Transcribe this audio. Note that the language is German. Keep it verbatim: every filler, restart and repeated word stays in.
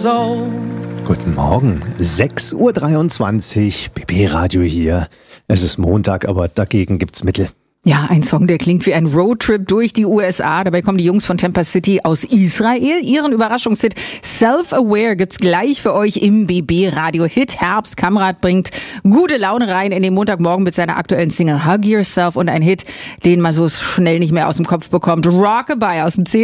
years old. Guten Morgen, sechs Uhr dreiundzwanzig, B B-Radio hier. Es ist Montag, aber dagegen gibt's Mittel. Ja, ein Song, der klingt wie ein Roadtrip durch die U S A. Dabei kommen die Jungs von Tampa City aus Israel. Ihren Überraschungshit Self-Aware gibt's gleich für euch im B B-Radio. Hit Herbst. Kamrat bringt gute Laune rein in den Montagmorgen mit seiner aktuellen Single Hug Yourself und ein Hit, den man so schnell nicht mehr aus dem Kopf bekommt. Rockabye aus dem